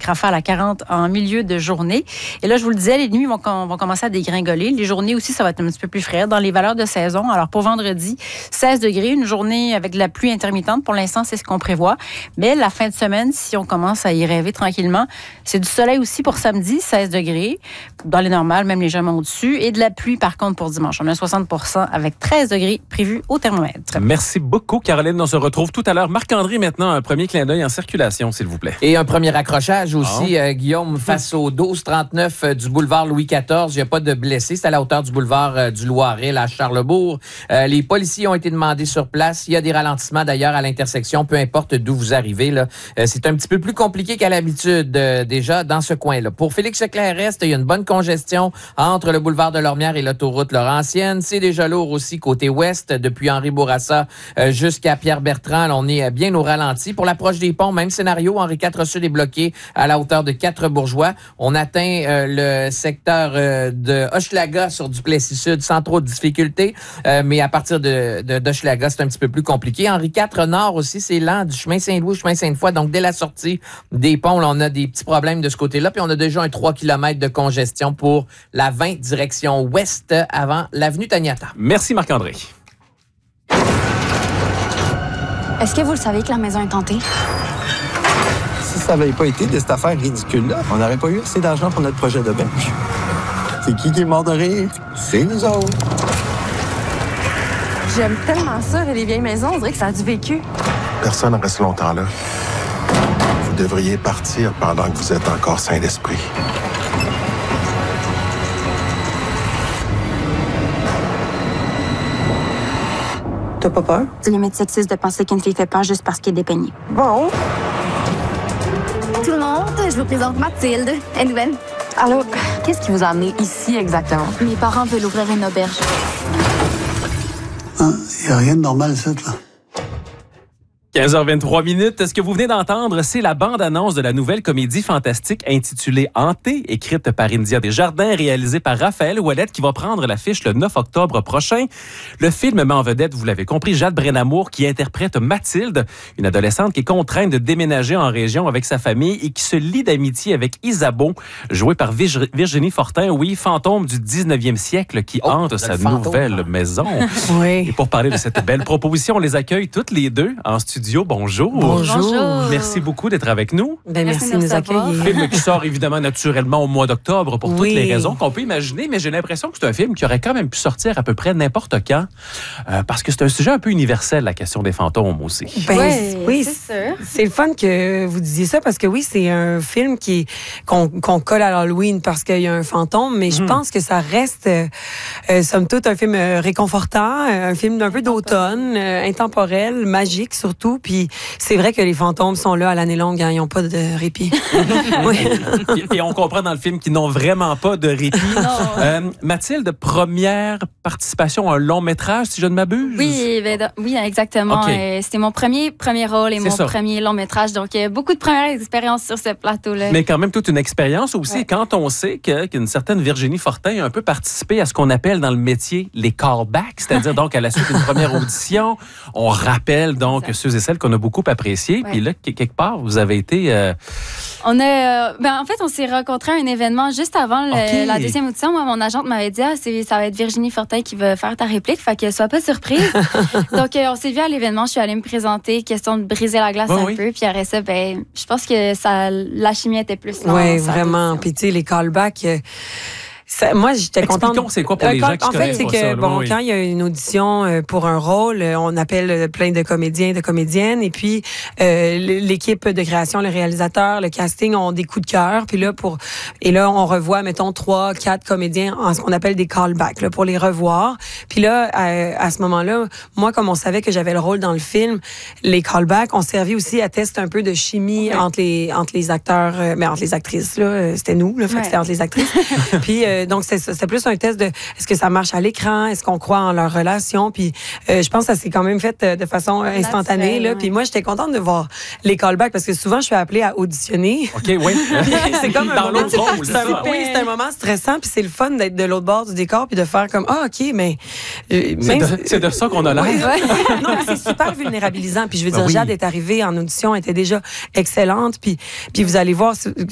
rafales à 40 en milieu de journée. Et là, je vous le disais, les nuits vont commencer à dégringoler. Les journées aussi, ça va être un petit peu plus frais dans les valeurs de saison. Alors, pour vendredi, 16 degrés, une journée avec de la pluie intermittente. Pour l'instant, c'est ce qu'on prévoit. Mais la fin de semaine, si on commence à y rêver tranquillement, c'est du soleil aussi pour samedi, 16 degrés. Dans les normales, même légèrement au-dessus. Et de la pluie, par contre, pour dimanche. On a 60% avec 13 degrés prévus au thermomètre. Merci beaucoup, Caroline. On se retrouve tout à l'heure. Marc-André, maintenant, un premier clin d'œil en circulation, s'il vous plaît. Et un premier accrochage aussi, Guillaume, face au 1239 du boulevard Louis XIV. Il n'y a pas de blessés. C'est à la hauteur du boulevard du Loiret, à Charlesbourg. Les policiers ont été demandés sur place. Il y a des ralentissements, d'ailleurs, à l'intersection, peu importe d'où vous arrivez. Là. C'est un petit peu plus compliqué qu'à l'habitude, déjà, dans ce coin-là. Pour Félix-Leclerc-Est, il y a une bonne congestion entre le boulevard de Lormière et l'autoroute Laurentienne. C'est déjà lourd aussi côté ouest, depuis Henri Bourassa jusqu'à Pierre-Bertrand. Là, on est bien au ralenti. Pour l'approche des ponts, même scénario. Henri IV Sud est bloqué à la hauteur de 4-Bourgeois. On atteint le secteur de Hochelaga sur Duplessis Sud sans trop de difficultés. Mais à partir d'Hochelaga, c'est un petit peu plus compliqué. Henri IV Nord aussi, c'est lent du chemin Saint-Louis au chemin Sainte-Foy. Donc, dès la sortie des ponts, là, on a des petits problèmes de ce côté-là. Puis, on a déjà un 3 km de congestion pour la 20 direction ouest avant l'avenue Taniata. Merci, Marc-André. Est-ce que vous le savez que la maison est hantée? Si ça n'avait pas été de cette affaire ridicule-là, on n'aurait pas eu assez d'argent pour notre projet de bench. C'est qui est mort de rire? C'est nous autres. J'aime tellement ça, les vieilles maisons. On dirait que ça a du vécu. Personne ne reste longtemps là. Vous devriez partir pendant que vous êtes encore sain d'esprit. T'as pas peur? C'est limite sexiste de penser qu'une fille fait peur juste parce qu'elle est dépeignée. Bon. Tout le monde, je vous présente Mathilde. Elle nouvelle. Allô? Qu'est-ce qui vous a amené ici exactement? Mes parents veulent ouvrir une auberge. Il n'y a rien de normal, ça, là. 15h23. Ce que vous venez d'entendre, c'est la bande-annonce de la nouvelle comédie fantastique intitulée Hanté, écrite par India Desjardins, réalisée par Raphaël Ouellette, qui va prendre l'affiche le 9 octobre prochain. Le film met en vedette, vous l'avez compris, Jade Brennamour, qui interprète Mathilde, une adolescente qui est contrainte de déménager en région avec sa famille et qui se lie d'amitié avec Isabeau, jouée par Virginie Fortin, oui, fantôme du 19e siècle qui hante sa nouvelle maison. Oui. Et pour parler de cette belle proposition, on les accueille toutes les deux en studio. Bonjour. Bonjour. Merci beaucoup d'être avec nous. Merci de nous accueillir. Film qui sort évidemment naturellement au mois d'octobre pour toutes les raisons qu'on peut imaginer, mais j'ai l'impression que c'est un film qui aurait quand même pu sortir à peu près n'importe quand, parce que c'est un sujet un peu universel, la question des fantômes aussi. Oui, c'est le fun que vous disiez ça, parce que oui, c'est un film qu'on colle à l'Halloween parce qu'il y a un fantôme, mais je pense que ça reste, somme toute, un film réconfortant, un film d'un peu d'automne, intemporel, magique surtout. Puis c'est vrai que les fantômes sont là à l'année longue, hein, ils n'ont pas de répit. Oui. Et on comprend dans le film qu'ils n'ont vraiment pas de répit. Mathilde, première participation à un long métrage, si je ne m'abuse? Oui, oui, exactement. Okay. C'était mon premier rôle et premier long métrage. Donc, beaucoup de premières expériences sur ce plateau-là. Mais quand même toute une expérience aussi, quand on sait qu'une certaine Virginie Fortin a un peu participé à ce qu'on appelle dans le métier les callbacks, c'est-à-dire donc à la suite d'une première audition, on rappelle donc ceux et celles qu'on a beaucoup appréciés. Puis là, quelque part, vous avez été... On s'est rencontrés à un événement juste avant la deuxième audition. Moi, mon agente m'avait dit ça va être Virginie Fortin qui va faire ta réplique, fait que sois pas surprise. Donc, on s'est vu à l'événement. Je suis allée me présenter, question de briser la glace un peu. Puis après ça, je pense que la chimie était plus là. Oui, vraiment. Puis tu sais, les callbacks... moi, j'étais contente. Expliquons c'est quoi pour les gens qui connaissent pas ça. En fait, c'est que, quand il y a une audition pour un rôle, on appelle plein de comédiens et de comédiennes, et puis l'équipe de création, le réalisateur, le casting ont des coups de cœur, puis là, on revoit, mettons, 3, 4 comédiens en ce qu'on appelle des callbacks, là, pour les revoir. Puis là, à ce moment-là, moi, comme on savait que j'avais le rôle dans le film, les callbacks ont servi aussi à tester un peu de chimie entre les acteurs, mais entre les actrices, là, c'était nous, là, fait que c'était entre les actrices. Puis, donc, c'est plus un test de est-ce que ça marche à l'écran, est-ce qu'on croit en leur relation. Puis je pense que ça s'est quand même fait de façon instantanée. Là. Puis moi, j'étais contente de voir les callbacks parce que souvent, je suis appelée à auditionner. OK, oui. C'est comme dans l'autre rôle. C'est un moment stressant, puis c'est le fun d'être de l'autre bord du décor puis de faire comme OK, mais... c'est de ça qu'on a l'air. Non, c'est super vulnérabilisant. Puis je veux dire, Jade est arrivée en audition, elle était déjà excellente. Puis vous allez voir,